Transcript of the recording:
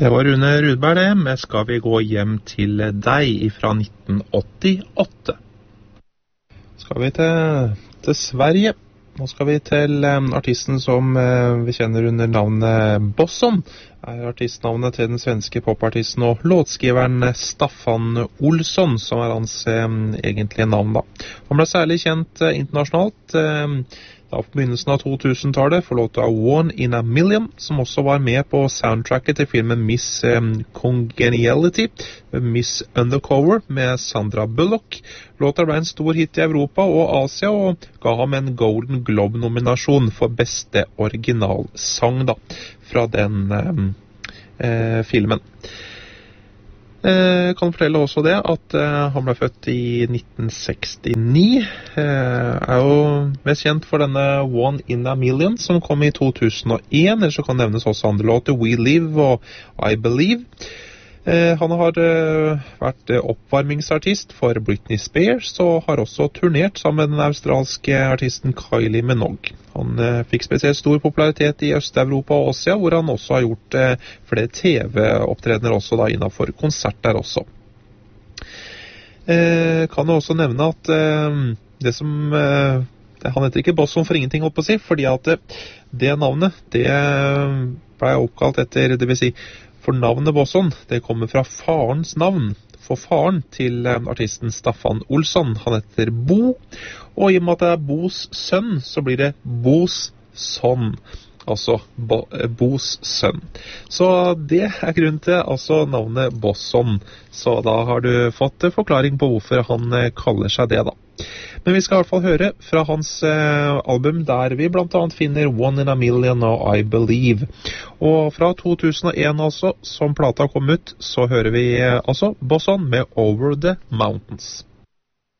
Det var Rune Rudberg det, men skal vi gå hjem til deg fra 1988. Skal vi til Sverige. Nå skal vi til artisten som vi kjenner under navnet Bosson. Er artistnavnet til den svenske popartisten og låtskriveren Staffan Olsson, som er hans egentlige navn da. Han ble særlig kjent internasjonalt da på begynnelsen av 2000-tallet for låta One in a Million, som også var med på soundtracket til filmen Miss Congeniality, Miss Undercover med Sandra Bullock. Låta ble en stor hit i Europa og Asia og ga ham en Golden Globe-nominasjon for beste originalsang da, fra den filmen. Kan fortelle også det at han ble født i 1969, er jo mest kjent for denne One in a Million som kom i 2001, eller så kan nevnes også andre låter, We Live og I Believe. Han har vært oppvarmingsartist for Britney Spears og har også turnert sammen med den australske artisten Kylie Minogue. Han fikk spesielt stor popularitet i Øst-Europa og Asia, hvor han også har gjort flere TV-opptredener også da innenfor konserter også. Kan jeg også nevne at det som han heter ikke Bosson for ingenting holdt på å si, fordi at det navnet det ble oppkalt etter, det vil si for navnet Bosson, det kommer fra farens navn. For faren til artisten Staffan Olsson, han heter Bo, og i og med at det er Bos sønn, så blir det Bos son, altså Bos sønn. Så det er grunnen til altså navnet Bosson, så da har du fått forklaring på hvorfor han kaller seg det da. Men vi skal i hvert fall høre fra hans album der vi blant annet finner One in a Million og I Believe. Og fra 2001 altså, som plata kom ut, så hører vi altså Bosson med Over the Mountains.